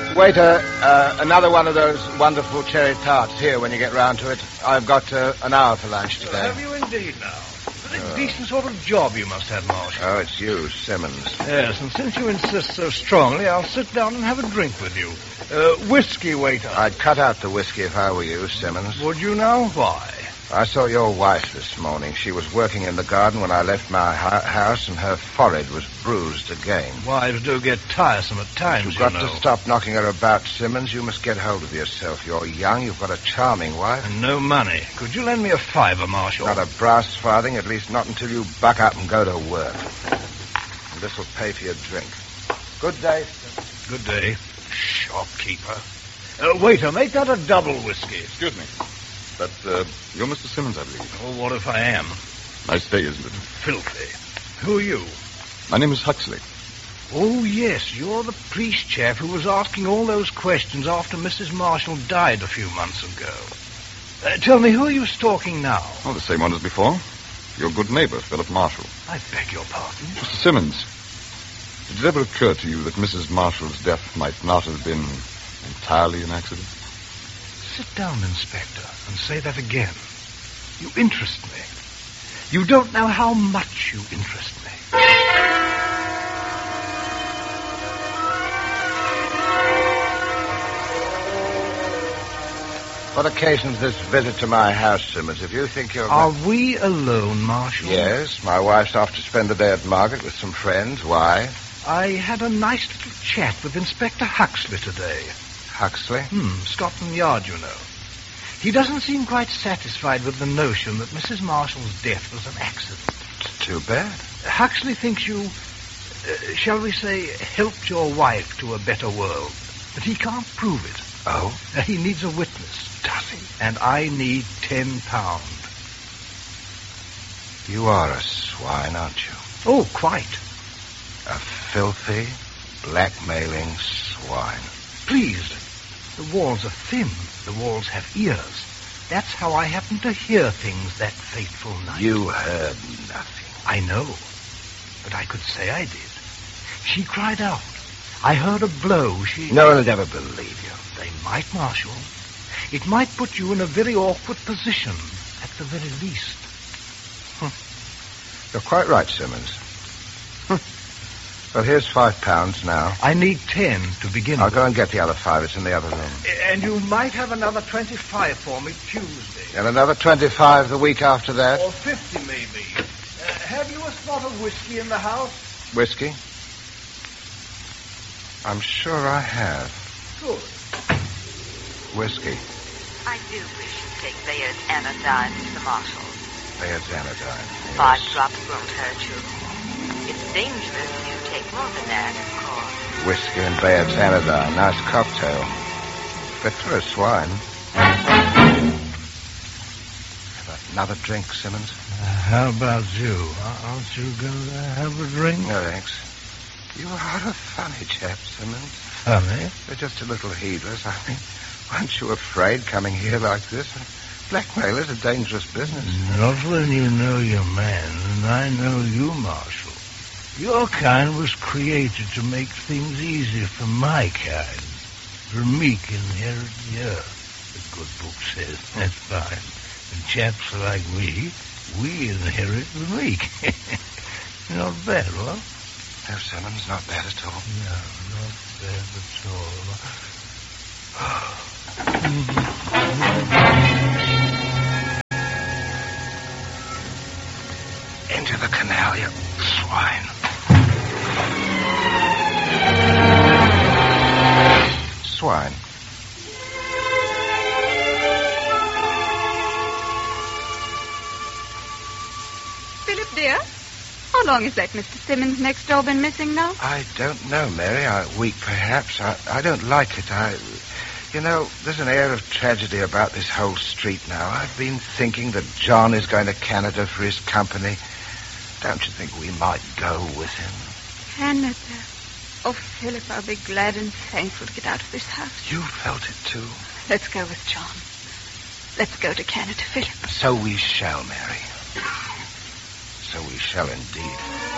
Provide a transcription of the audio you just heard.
Waiter, another one of those wonderful cherry tarts here when you get round to it. I've got an hour for lunch today. Have you indeed now? A decent sort of job you must have, Marshal. Oh, it's you, Simmons. Yes, and since you insist so strongly, I'll sit down and have a drink with you. Whiskey, waiter. I'd cut out the whiskey if I were you, Simmons. Would you now? Why? I saw your wife this morning. She was working in the garden when I left my house, and her forehead was bruised again. Wives do get tiresome at times, You've got you know. to stop knocking her about, Simmons. You must get hold of yourself. You're young. You've got a charming wife. And no money. Could you lend me a $5, Marshal? Not a brass farthing, at least not until you buck up and go to work. And this will pay for your drink. Good day, Simmons. Good day, shopkeeper. Waiter, make that a double whiskey. Excuse me. But, you're Mr. Simmons, I believe. Oh, what if I am? Nice day, isn't it? Filthy. Who are you? My name is Huxley. Oh, yes, you're the police chap who was asking all those questions after Mrs. Marshall died a few months ago. Tell me, who are you stalking now? Oh, the same one as before. Your good neighbor, Philip Marshall. I beg your pardon. Mr. Simmons, did it ever occur to you that Mrs. Marshall's death might not have been entirely an accident? Sit down, Inspector, and say that again. You interest me. You don't know how much you interest me. What occasions this visit to my house, Simmons? If you think you're... Are we alone, Marshal? Yes, my wife's off to spend the day at market with some friends. Why? I had a nice little chat with Inspector Huxley today. Huxley? Scotland Yard, you know. He doesn't seem quite satisfied with the notion that Mrs. Marshall's death was an accident. It's too bad. Huxley thinks you, shall we say, helped your wife to a better world. But he can't prove it. Oh? He needs a witness. Does he? And I need £10. You are a swine, aren't you? Oh, quite. A filthy, blackmailing swine. Please. The walls are thin. The walls have ears. That's how I happened to hear things that fateful night. You heard nothing. I know. But I could say I did. She cried out. I heard a blow. No one will ever believe you. They might, Marshal. It might put you in a very awkward position, at the very least. You're quite right, Simmons. Well, here's £5 now. I need 10 to begin I'll with. go and get the other 5. It's in the other room. And you might have another 25 for me Tuesday. And another 25 the week after that. Or 50, maybe. Have you a spot of whiskey in the house? Whiskey? I'm sure I have. Good. Whiskey. I do wish you'd take Bayard's anodyne, Mr. Marshall. Bayard's anodyne. Yes. 5 drops won't hurt you. It's dangerous if you take more than that, of course. Whiskey and Bayard's anodyne. Nice cocktail. Fit for a swine. Have another drink, Simmons? How about you? Aren't you going to have a drink? No, thanks. You are a funny chap, Simmons. Funny? You're just a little heedless. I mean, aren't you afraid coming here like this? Blackmail is a dangerous business. Not when you know your man, and I know you, Marshal. Your kind was created to make things easy for my kind. For meek inherit the earth, the good book says. That's fine. And chaps like me, we inherit the meek. Not bad, what? No, Simmons, not bad at all. No, not bad at all. Into the canal, you swine. Swine. Philip, dear, how long has that Mr. Simmons next door been missing now? I don't know, Mary. A week, perhaps. I don't like it. You know, there's an air of tragedy about this whole street now. I've been thinking that John is going to Canada for his company. Don't you think we might go with him? Canada. Oh, Philip, I'll be glad and thankful to get out of this house. You felt it, too. Let's go with John. Let's go to Canada, Philip. So we shall, Mary. So we shall indeed.